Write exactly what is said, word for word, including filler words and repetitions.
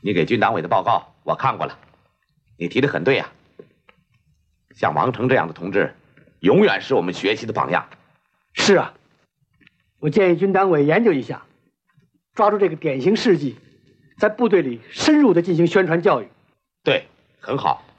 你给军党委的报告我看过了，你提的很对呀。像王成这样的同志，永远是我们学习的榜样。 是啊，我建议军党委研究一下，抓住这个典型事迹，在部队里深入的进行宣传教育。 对，很好。